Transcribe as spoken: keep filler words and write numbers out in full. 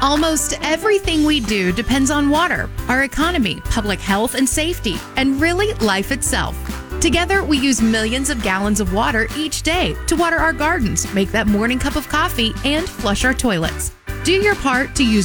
Almost everything we do depends on water, our economy, public health and safety, and really life itself. Together, we use millions of gallons of water each day to water our gardens, make that morning cup of coffee, and flush our toilets. Do your part to use